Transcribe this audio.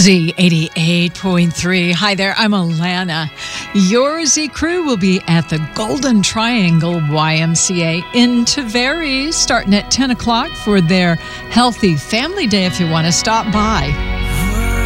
Z88.3. Hi there, I'm Alana. Your Z Crew will be at the Golden Triangle YMCA in Tavares starting at 10 o'clock for their Healthy Family Day if you want to stop by.